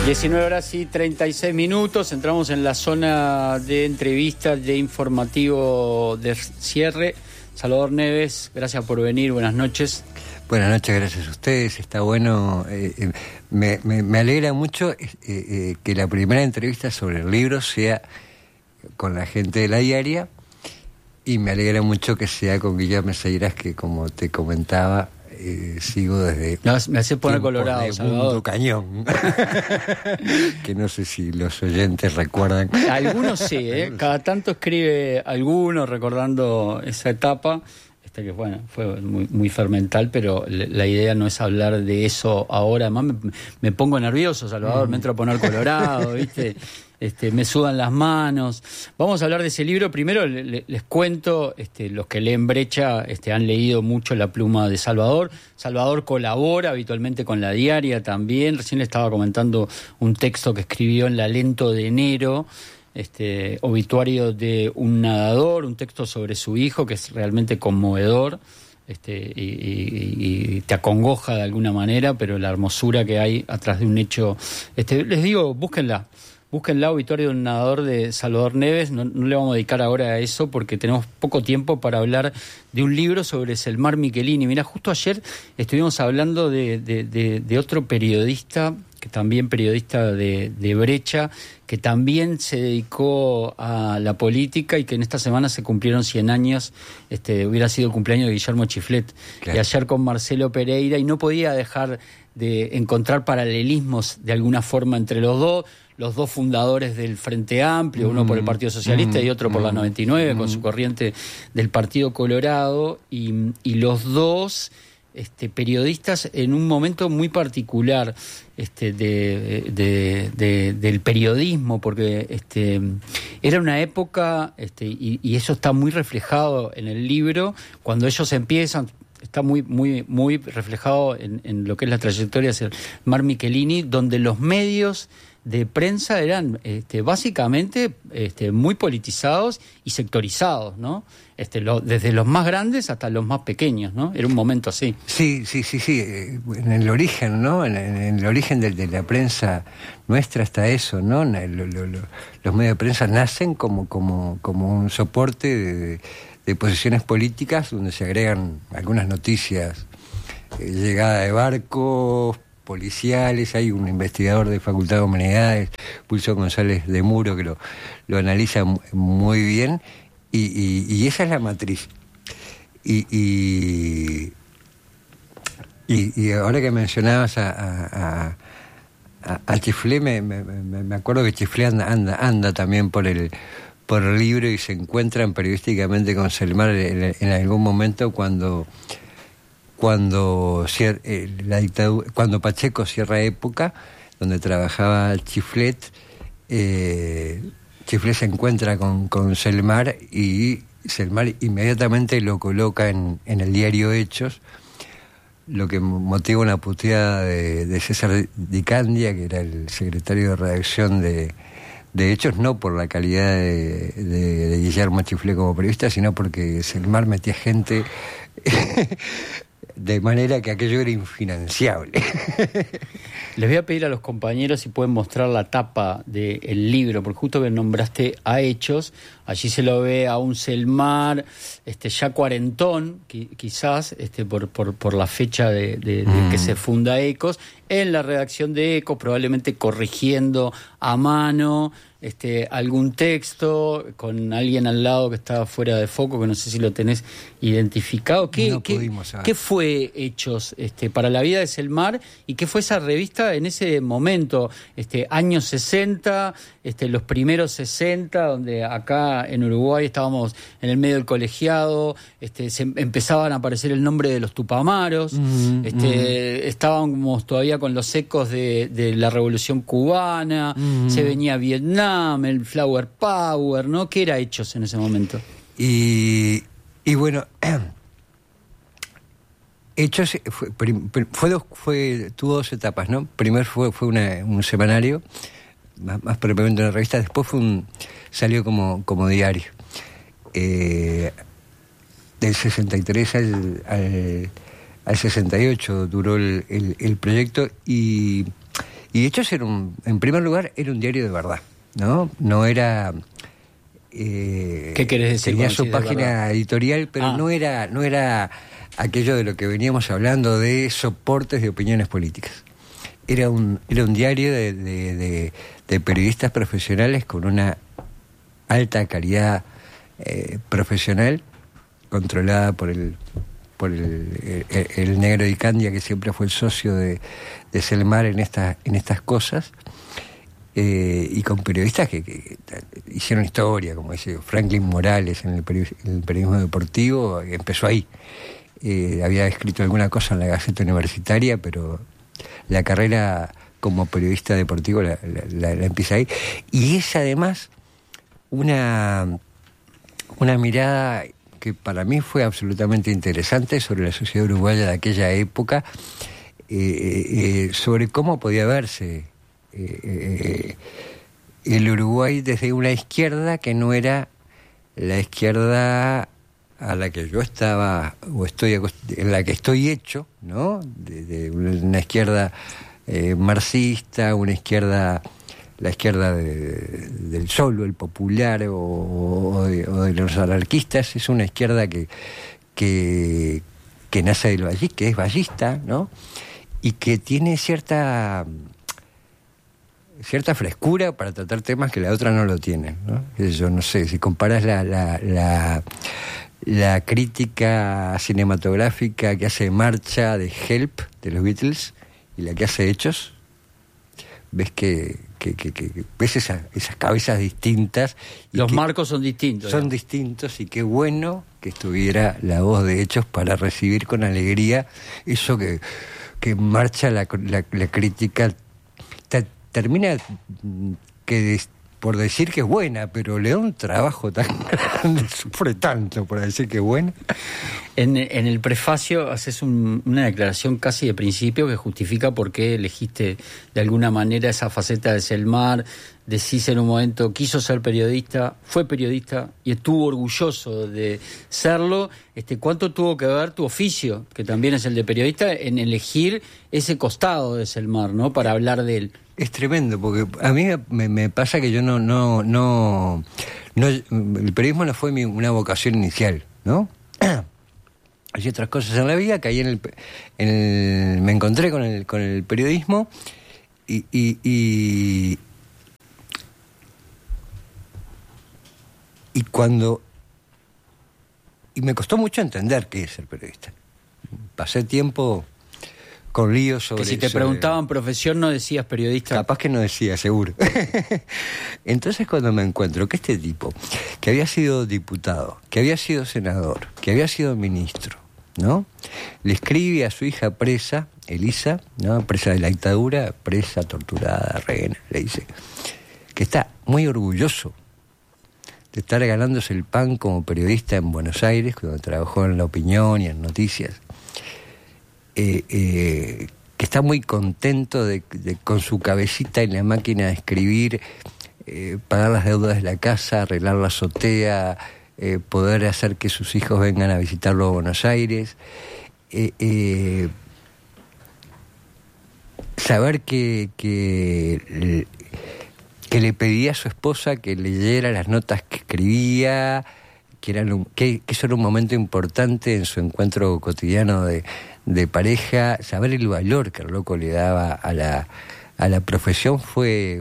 19:36. Entramos en la zona de entrevistas de informativo de cierre. Salvador Neves, gracias por venir, buenas noches. Buenas noches, gracias a ustedes. Está bueno, me alegra mucho que la primera entrevista sobre el libro sea con la gente de la diaria, y me alegra mucho que sea con Guillermo Seiras, que, como te comentaba, sigo desde... No, me hace poner colorado, de Salvador. Mundo Cañón. Que no sé si los oyentes recuerdan. Algunos sí, cada tanto escribe alguno recordando esa etapa, que bueno, fue muy fermental, pero la idea no es hablar de eso ahora. Además me pongo nervioso, Salvador, me entro a poner colorado, ¿viste? Me sudan las manos. Vamos a hablar de ese libro. Primero les cuento, los que leen Brecha han leído mucho La pluma de Salvador. Salvador colabora habitualmente con La Diaria también. Recién le estaba comentando un texto que escribió en La Lento de enero, obituario de un nadador, un texto sobre su hijo que es realmente conmovedor, y te acongoja de alguna manera, pero la hermosura que hay atrás de un hecho. Les digo, búsquenla, obituario de un nadador de Salvador Neves. No le vamos a dedicar ahora a eso porque tenemos poco tiempo para hablar de un libro sobre Selmar Michelini. Mira, justo ayer estuvimos hablando de otro periodista, que también periodista de Brecha, que también se dedicó a la política y que en esta semana se cumplieron 100 años, hubiera sido el cumpleaños de Guillermo Chiflet. Claro. Y ayer con Marcelo Pereira, y no podía dejar de encontrar paralelismos de alguna forma entre los dos fundadores del Frente Amplio, uno por el Partido Socialista y otro por la 99, con su corriente del Partido Colorado, y los dos periodistas en un momento muy particular del periodismo, porque era una época, y eso está muy reflejado en el libro, cuando ellos empiezan. Está muy reflejado en lo que es la trayectoria de Selmar Michelini, donde los medios de prensa eran básicamente muy politizados y sectorizados, ¿no? Desde los más grandes hasta los más pequeños, ¿no? Era un momento así. Sí. En el origen, ¿no? En el origen de la prensa nuestra está eso, ¿no? Los medios de prensa nacen como un soporte de posiciones políticas, donde se agregan algunas noticias, llegada de barcos policiales. Hay un investigador de Facultad de Humanidades, Pulso González de Muro, que lo analiza muy bien, y esa es la matriz. Y ahora que mencionabas a Chiflet, me acuerdo que Chiflet anda también por el libro, y se encuentran periodísticamente con Selmar en algún momento cuando la dictadura, cuando Pacheco cierra época, donde trabajaba Chiflet. Chiflet se encuentra con Selmar, y Selmar inmediatamente lo coloca en el diario Hechos, lo que motiva una puteada de César Di Candia, que era el secretario de redacción de Hechos, no por la calidad de Guillermo Chiflet como periodista, sino porque Selmar metía gente de manera que aquello era infinanciable. Les voy a pedir a los compañeros si pueden mostrar la tapa del libro, porque justo que nombraste a Hechos, allí se lo ve a un Selmar ya cuarentón, quizás, por la fecha de que se funda Ecos, en la redacción de Ecos, probablemente corrigiendo a mano algún texto, con alguien al lado que estaba fuera de foco, que no sé si lo tenés identificado. ¿Qué fue Hechos para la vida de Selmar, y qué fue esa revista en ese momento, años 60, los primeros 60, donde acá en Uruguay estábamos en el medio del colegiado, se empezaban a aparecer el nombre de los Tupamaros, estábamos todavía con los ecos de la Revolución Cubana, se venía Vietnam, el Flower Power, ¿no? ¿Qué era Hechos en ese momento? Y bueno, Hechos tuvo dos etapas, ¿no? Primero fue un semanario, más propiamente una revista. Después salió como diario. Del 63 al 68 duró el proyecto, y Y Hechos era en primer lugar, era un diario de verdad, ¿no? No era... ¿Qué querés decir? Tenía su página editorial, pero no era aquello de lo que veníamos hablando de soportes de opiniones políticas. Era un diario de periodistas profesionales con una alta calidad profesional, controlada por el negro Di Candia, que siempre fue el socio de Selmar en estas cosas, y con periodistas que hicieron historia, como dice Franklin Morales en el periodismo deportivo, empezó ahí. Había escrito alguna cosa en la Gaceta Universitaria, pero la carrera como periodista deportivo la empieza ahí. Y es además una mirada que para mí fue absolutamente interesante sobre la sociedad uruguaya de aquella época, sobre cómo podía verse el Uruguay desde una izquierda que no era la izquierda a la que yo estaba o en la que estoy hecho, ¿no? De una izquierda marxista, una izquierda, la izquierda del Solo, el popular o de los anarquistas. Es una izquierda que nace del Vallis, que es vallista, ¿no? Y que tiene cierta frescura para tratar temas que la otra no lo tiene, ¿no? Yo no sé, si comparas la crítica cinematográfica que hace Marcha de Help, de los Beatles, y la que hace Hechos, ves que ves esas cabezas distintas. Los marcos son distintos. Son distintos, y qué bueno que estuviera la voz de Hechos para recibir con alegría eso que Marcha, la crítica termina por decir que es buena, pero le da un trabajo tan grande, sufre tanto por decir que es buena. En el prefacio haces una declaración casi de principio que justifica por qué elegiste de alguna manera esa faceta de Selmar. Decís en un momento, quiso ser periodista, fue periodista y estuvo orgulloso de serlo. ¿Cuánto tuvo que ver tu oficio, que también es el de periodista, en elegir ese costado de Selmar, ¿no? Para hablar de él. Es tremendo, porque a mí me pasa que yo no el periodismo no fue una vocación inicial, ¿no? Hay otras cosas en la vida que ahí me encontré con el periodismo y me costó mucho entender qué es ser periodista. Pasé tiempo con líos sobre... Que si te preguntaban profesión no decías periodista. Capaz que no decía, seguro. Entonces cuando me encuentro que este tipo, que había sido diputado, que había sido senador, que había sido ministro, ¿no? Le escribe a su hija presa, Elisa, ¿no? Presa de la dictadura, presa, torturada, rehén, le dice que está muy orgulloso de estar ganándose el pan como periodista en Buenos Aires, cuando trabajó en La Opinión y en Noticias. Que está muy contento de con su cabecita en la máquina de escribir, pagar las deudas de la casa, arreglar la azotea, poder hacer que sus hijos vengan a visitarlo a Buenos Aires, saber que le pedía a su esposa que leyera las notas que escribía, que eso era un momento importante en su encuentro cotidiano de pareja. Saber el valor que el loco le daba a la profesión fue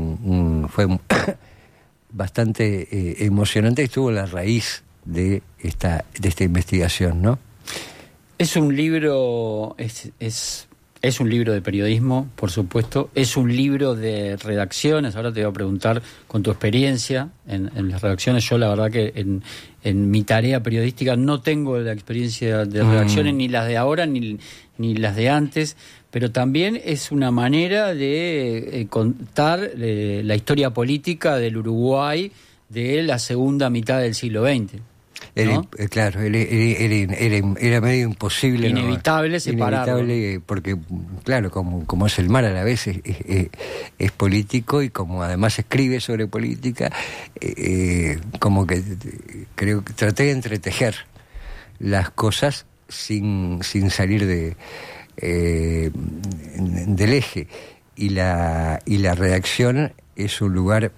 bastante emocionante, y estuvo en la raíz de esta investigación, ¿no? Es un libro, es un libro de periodismo, por supuesto, es un libro de redacciones. Ahora te voy a preguntar, con tu experiencia en las redacciones, yo la verdad que en mi tarea periodística no tengo la experiencia de redacciones, ni las de ahora ni las de antes, pero también es una manera de contar la historia política del Uruguay de la segunda mitad del siglo XX. ¿No? Claro, era medio imposible. Inevitable separarlo. Inevitable, porque, claro, como es Selmar, a la vez es político, y como además escribe sobre política, como que creo que traté de entretejer las cosas sin salir del eje. la redacción es un lugar,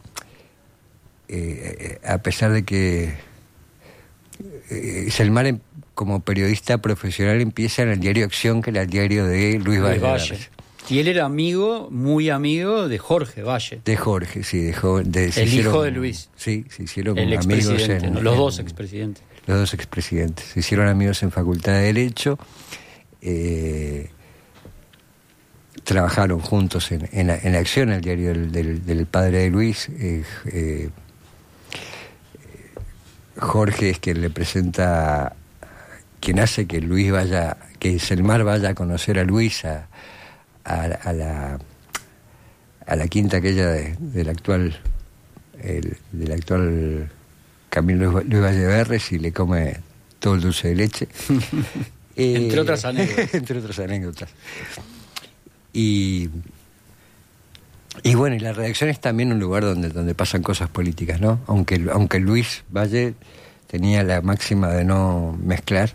a pesar de que Selmar como periodista profesional empieza en el diario Acción, que era el diario de Luis Valle. Y él era muy amigo de Jorge Valle. De Jorge, sí, el hijo de Luis. Sí, se hicieron el amigos los dos expresidentes. Los dos expresidentes. Se hicieron amigos en Facultad de Derecho. Trabajaron juntos en Acción, el diario del padre de Luis. Jorge es quien le presenta, quien hace que Selmar vaya a conocer a Luis a la quinta aquella del actual Camilo Luis Valleverres, y le come todo el dulce de leche. Entre otras anécdotas. Entre otras anécdotas. Y bueno, y la redacción es también un lugar donde pasan cosas políticas, ¿no? Aunque Luis Valle tenía la máxima de no mezclar,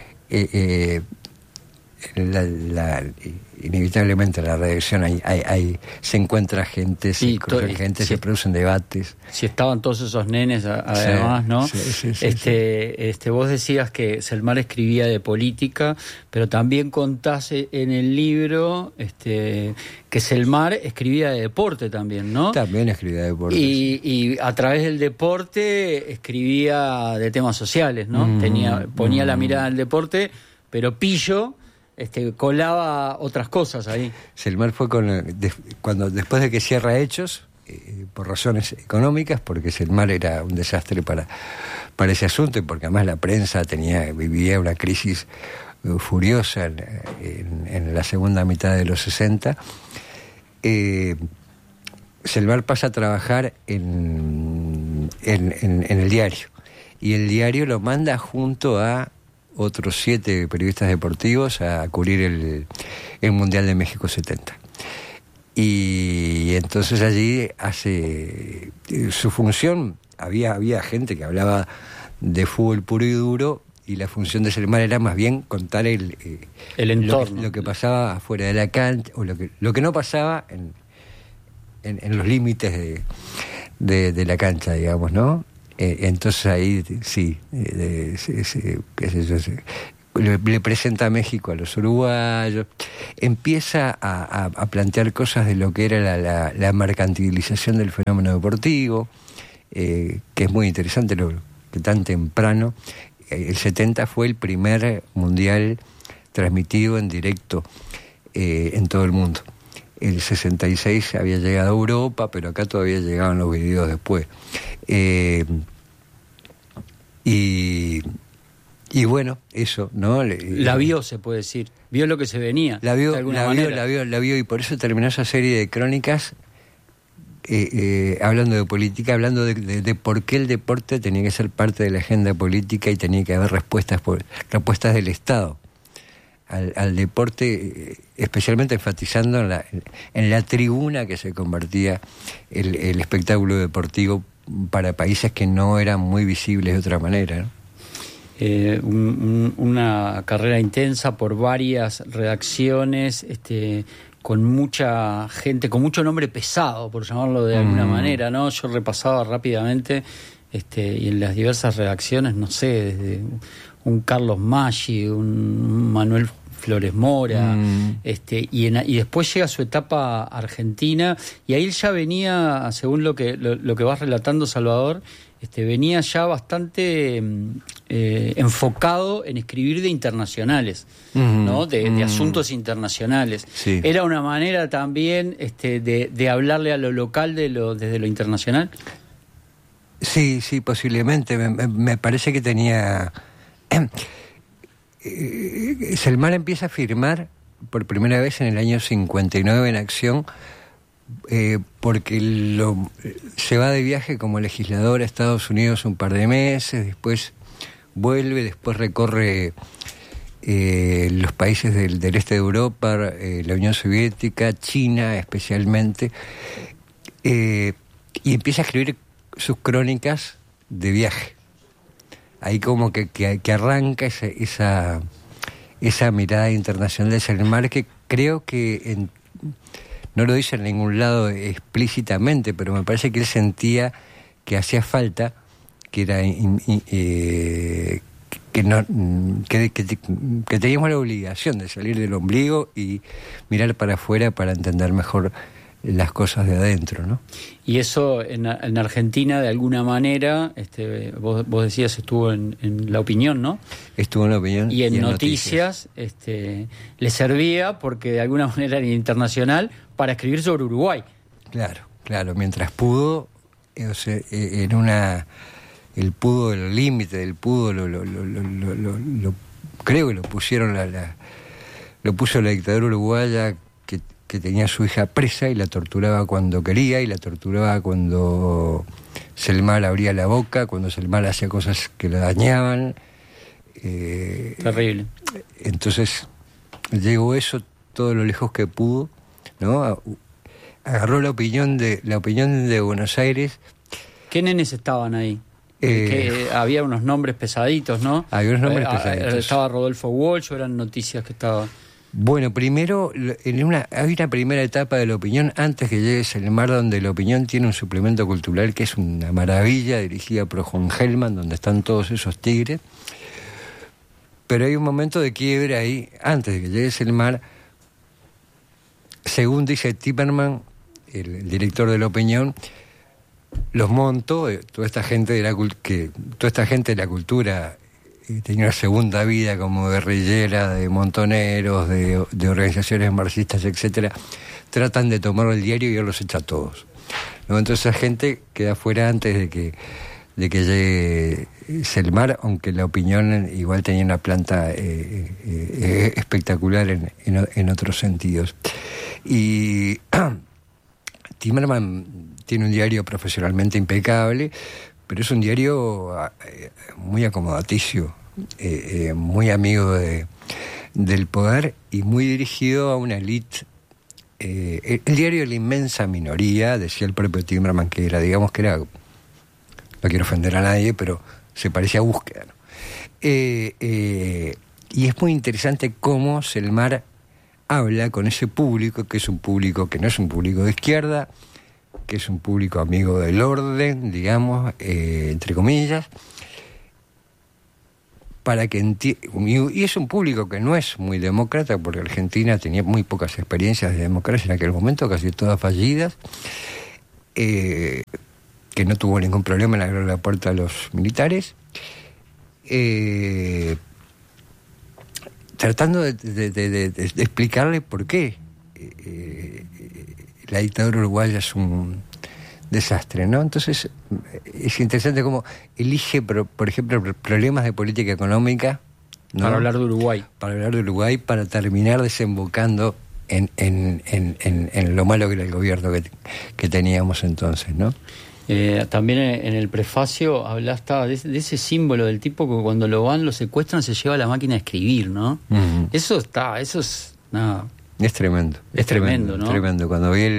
inevitablemente en la redacción se encuentra gente, se cruzan gente, se producen debates. Si estaban todos esos nenes, además, ¿no? Sí. Vos decías que Selmar escribía de política, pero también contás en el libro que Selmar escribía de deporte también, ¿no? También escribía de deporte. Y a través del deporte escribía de temas sociales, ¿no? Ponía la mirada en el deporte, pero pillo colaba otras cosas ahí. Selmar fue después de que cierra Hechos, por razones económicas, porque Selmar era un desastre para ese asunto, y porque además la prensa vivía una crisis furiosa en la segunda mitad de los 60. Selmar pasa a trabajar en el diario, y el diario lo manda junto a otros 7 periodistas deportivos a cubrir el Mundial de México 70. Y entonces allí hace su función. Había gente que hablaba de fútbol puro y duro, y la función de Selmar era más bien contar el entorno, lo que pasaba afuera de la cancha, o lo que no pasaba en los límites de la cancha, digamos, ¿no? Entonces ahí sí, le presenta a México a los uruguayos, empieza a plantear cosas de lo que era la mercantilización del fenómeno deportivo, que es muy interesante, que tan temprano. El 70 fue el primer mundial transmitido en directo en todo el mundo. El 66 había llegado a Europa, pero acá todavía llegaban los videos después. Y bueno, eso, ¿no? La vio, se puede decir. Vio lo que se venía. La vio, y por eso terminó esa serie de crónicas hablando de política, hablando de por qué el deporte tenía que ser parte de la agenda política y tenía que haber respuestas del Estado al deporte, especialmente enfatizando en la tribuna que se convertía el espectáculo deportivo para países que no eran muy visibles de otra manera, ¿no? Una carrera intensa por varias redacciones, con mucha gente, con mucho nombre pesado, por llamarlo de alguna manera, ¿no? Yo repasaba rápidamente, y en las diversas redacciones, no sé, desde un Carlos Maggi, un Manuel Flores Mora, y después llega su etapa argentina, y ahí él ya venía, según lo que vas relatando, Salvador, venía ya bastante enfocado en escribir de internacionales, ¿no? De asuntos internacionales. Sí. ¿Era una manera también de hablarle a lo local desde lo internacional? Sí, posiblemente. Me parece que tenía... Selmar empieza a firmar por primera vez en el año 59 en Acción, porque se va de viaje como legislador a Estados Unidos un par de meses, después vuelve, después recorre los países del este de Europa, la Unión Soviética, China especialmente, y empieza a escribir sus crónicas de viaje. Ahí como que arranca esa mirada internacional de Selmar, que creo que no lo dice en ningún lado explícitamente, pero me parece que él sentía que hacía falta, que era que teníamos la obligación de salir del ombligo y mirar para afuera para entender mejor las cosas de adentro, ¿no? Y eso en Argentina, de alguna manera, vos decías, estuvo en La Opinión, ¿no? Estuvo en La Opinión. Y en Noticias, le servía, porque de alguna manera era internacional, para escribir sobre Uruguay. Claro, mientras pudo, el pudo, el límite del pudo, creo que lo pusieron lo puso la dictadura uruguaya, que tenía a su hija presa y la torturaba cuando quería y la torturaba cuando Selmar abría la boca, cuando Selmar hacía cosas que la dañaban. Terrible. Entonces llegó eso todo lo lejos que pudo, ¿no? Agarró la opinión de Buenos Aires. ¿Qué nenes estaban ahí? Que había unos nombres pesaditos, ¿no? Había unos nombres pesaditos. Estaba Rodolfo Walsh, eran noticias que estaba... Bueno, primero, hay una primera etapa de La Opinión, antes que llegue Selmar, donde La Opinión tiene un suplemento cultural que es una maravilla, dirigida por Juan Gelman, donde están todos esos tigres. Pero hay un momento de quiebre ahí, antes de que llegue Selmar, según dice Timerman, el director de La Opinión, los Monto, toda esta gente de la cultura tenía una segunda vida como guerrillera, de montoneros, de organizaciones marxistas, etcétera, tratan de tomar el diario y él los echa a todos, ¿no? Entonces esa gente queda fuera antes de que llegue Selmar, aunque La Opinión igual tenía una planta espectacular en otros sentidos. Y Timerman tiene un diario profesionalmente impecable, pero es un diario muy acomodaticio, muy amigo del poder y muy dirigido a una élite. El diario de la inmensa minoría, decía el propio Timerman, que era, no quiero ofender a nadie, pero se parecía a Búsqueda, ¿no? Y es muy interesante cómo Selmar habla con ese público, que es un público que no es un público de izquierda, que es un público amigo del orden, digamos, entre comillas, para que y es un público que no es muy demócrata, porque Argentina tenía muy pocas experiencias de democracia en aquel momento, casi todas fallidas, que no tuvo ningún problema en abrir la puerta a los militares, tratando de explicarle por qué la dictadura uruguaya es un desastre, ¿no? Entonces es interesante cómo elige, por ejemplo, problemas de política económica, ¿no? Para hablar de Uruguay. Para hablar de Uruguay, para terminar desembocando en lo malo que era el gobierno que teníamos entonces, ¿no? También en el prefacio hablaste de ese símbolo del tipo que cuando lo secuestran, se lleva la máquina de escribir, ¿no? Uh-huh. Eso es nada. Es tremendo. Es tremendo, ¿no? Tremendo. Cuando vi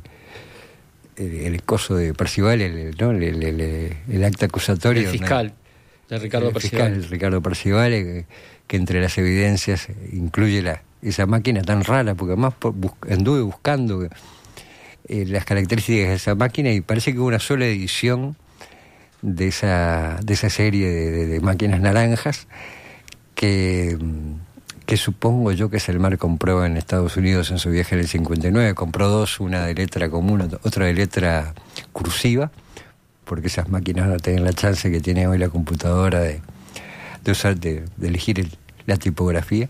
el coso de Parcival, el acta acusatorio. El fiscal, de Ricardo Parcival. El Ricardo Parcival, que entre las evidencias incluye esa máquina tan rara, porque además anduve buscando las características de esa máquina y parece que hubo una sola edición de esa serie de máquinas naranjas que supongo yo que Selmar compró en Estados Unidos en su viaje en el 59. Compró dos, una de letra común, otra de letra cursiva, porque esas máquinas no tienen la chance que tiene hoy la computadora de usar, de elegir la tipografía.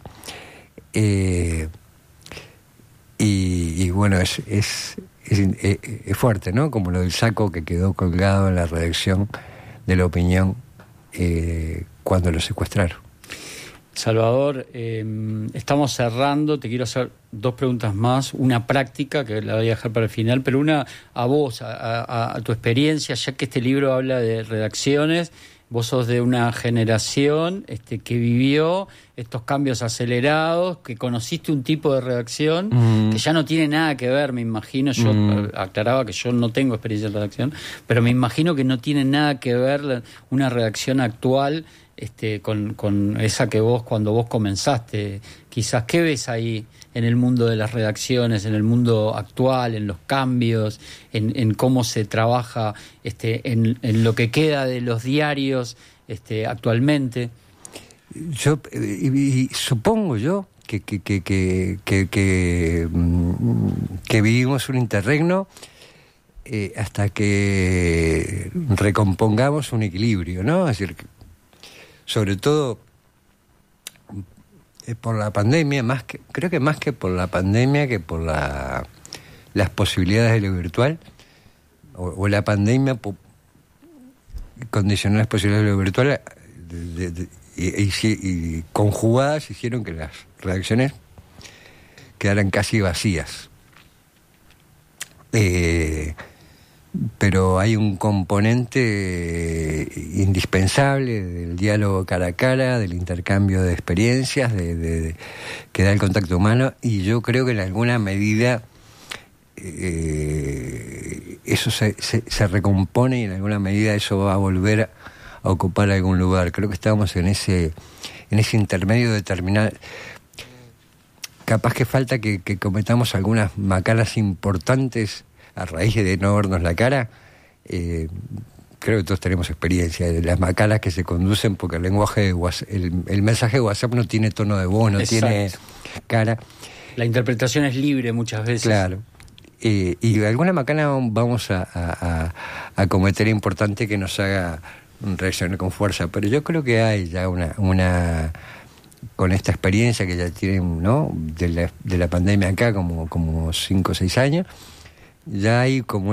Y bueno, es fuerte, ¿no? Como lo del saco que quedó colgado en la redacción de La Opinión cuando lo secuestraron. Salvador, estamos cerrando, te quiero hacer dos preguntas más, una práctica que la voy a dejar para el final, pero una a vos, a tu experiencia, ya que este libro habla de redacciones, vos sos de una generación que vivió estos cambios acelerados, que conociste un tipo de redacción que ya no tiene nada que ver, me imagino, yo aclaraba que yo no tengo experiencia en redacción, pero me imagino que no tiene nada que ver una redacción actual con esa que vos, cuando vos comenzaste, quizás, ¿qué ves ahí en el mundo de las redacciones, en el mundo actual, en los cambios, en cómo se trabaja, en lo que queda de los diarios actualmente? Yo supongo yo que vivimos un interregno hasta que recompongamos un equilibrio, ¿no? Es decir, sobre todo por la pandemia, creo que más que por la pandemia, que por las posibilidades de lo virtual, o la pandemia condicionó las posibilidades de lo virtual, y conjugadas hicieron que las redacciones quedaran casi vacías. Pero hay un componente indispensable del diálogo cara a cara, del intercambio de experiencias, que da el contacto humano, y yo creo que en alguna medida eso se recompone, y en alguna medida eso va a volver a ocupar algún lugar. Creo que estamos en ese intermedio determinado. Capaz que falta que cometamos algunas macanas importantes a raíz de no vernos la cara. Creo que todos tenemos experiencia de las macanas que se conducen porque el lenguaje de WhatsApp, el mensaje de WhatsApp no tiene tono de voz, no Exacto. tiene cara. La interpretación es libre muchas veces. Claro. Y alguna macana vamos a cometer importante que nos haga reaccionar con fuerza, pero yo creo que hay ya una con esta experiencia que ya tienen, ¿no?, de la pandemia acá, como 5 o 6 años, ya hay como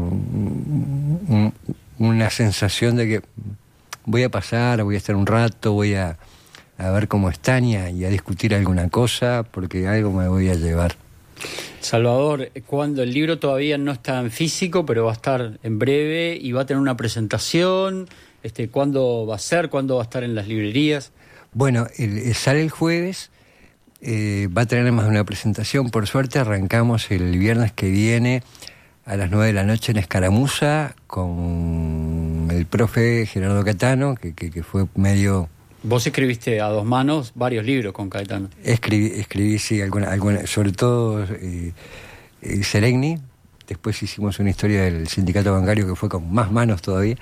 una sensación de que voy a pasar, voy a estar un rato, voy a ver cómo están y a discutir alguna cosa, porque algo me voy a llevar. Salvador, cuando el libro todavía no está en físico, pero va a estar en breve y va a tener una presentación, ¿cuándo va a ser? ¿Cuándo va a estar en las librerías? Bueno, sale el jueves, va a tener más de una presentación. Por suerte arrancamos el viernes que viene a las 9 de la noche en Escaramuza con el profe Gerardo Catano, que fue medio... Vos escribiste a 2 manos varios libros con Caetano. Escribí sí, alguna, sobre todo Seregni. Después hicimos una historia del sindicato bancario que fue con más manos todavía.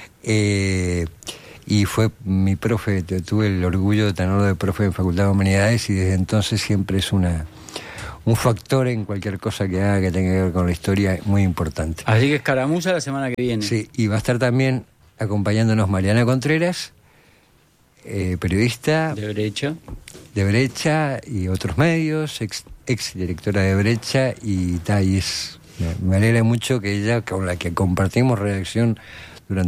Y fue mi profe, tuve el orgullo de tenerlo de profe en Facultad de Humanidades, y desde entonces siempre es un factor en cualquier cosa que haga que tenga que ver con la historia muy importante. Así que Escaramuza la semana que viene. Sí, y va a estar también acompañándonos Mariana Contreras, periodista de Brecha y otros medios, ex directora de Brecha, y me alegra mucho que ella, con la que compartimos redacción